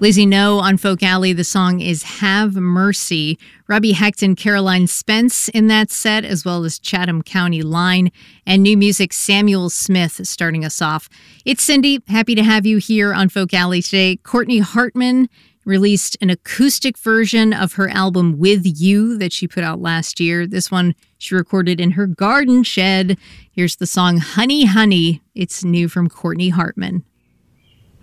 Lizzie No on Folk Alley. The song is Have Mercy. Robbie Hecht and Caroline Spence in that set, as well as Chatham County Line. And new music, Samuel Smith starting us off. It's Cindy. Happy to have you here on Folk Alley today. Courtney Hartman released an acoustic version of her album With You that she put out last year. This one she recorded in her garden shed. Here's the song Honey Honey. It's new from Courtney Hartman.